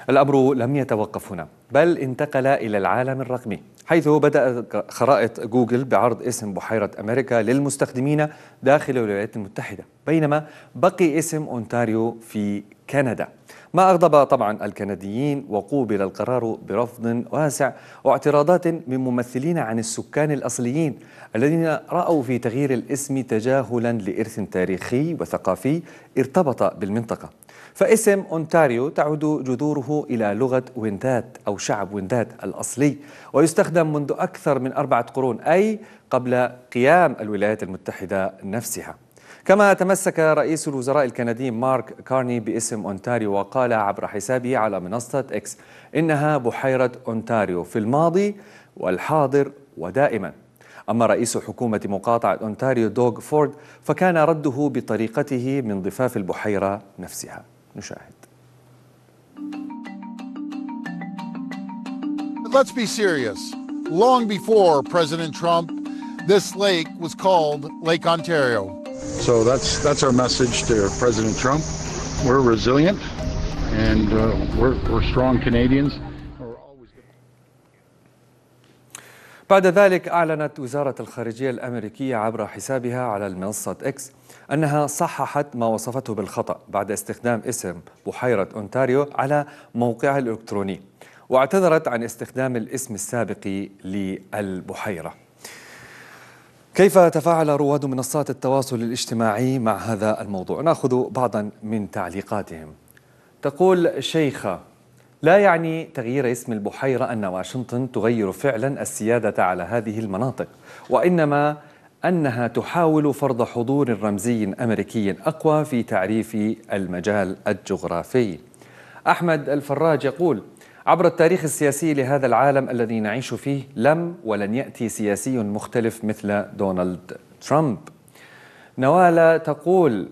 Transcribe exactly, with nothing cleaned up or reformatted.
الأمر لم يتوقف هنا، بل انتقل إلى العالم الرقمي، حيث بدأت خرائط جوجل بعرض اسم بحيرة أمريكا للمستخدمين داخل الولايات المتحدة، بينما بقي اسم أونتاريو في كندا، ما أغضب طبعا الكنديين، وقوبل القرار برفض واسع واعتراضات من ممثلين عن السكان الأصليين الذين رأوا في تغيير الاسم تجاهلا لإرث تاريخي وثقافي ارتبط بالمنطقة. فاسم أونتاريو تعود جذوره إلى لغة ويندات أو شعب ويندات الأصلي، ويستخدم منذ أكثر من أربعة قرون، أي قبل قيام الولايات المتحدة نفسها. كما تمسك رئيس الوزراء الكندي مارك كارني باسم أونتاريو، وقال عبر حسابه على منصة إكس إنها بحيرة أونتاريو في الماضي والحاضر ودائما. أما رئيس حكومة مقاطعة أونتاريو دوغ فورد فكان رده بطريقته من ضفاف البحيرة نفسها. نشاهد. Let's be serious. Long before President Trump, this lake was called Lake Ontario. So that's that's our message to President Trump. We're resilient and uh, we're, we're strong Canadians. بعد ذلك أعلنت وزارة الخارجية الأمريكية عبر حسابها على المنصة إكس أنها صححت ما وصفته بالخطأ بعد استخدام اسم بحيرة أونتاريو على موقعها الإلكتروني، واعتذرت عن استخدام الاسم السابق للبحيرة. كيف تفاعل رواد منصات التواصل الاجتماعي مع هذا الموضوع؟ نأخذ بعضا من تعليقاتهم. تقول شيخة: لا يعني تغيير اسم البحيرة أن واشنطن تغير فعلا السيادة على هذه المناطق، وإنما أنها تحاول فرض حضور رمزي أمريكي أقوى في تعريف المجال الجغرافي. أحمد الفراج يقول: عبر التاريخ السياسي لهذا العالم الذي نعيش فيه لم ولن يأتي سياسي مختلف مثل دونالد ترامب. نوال تقول: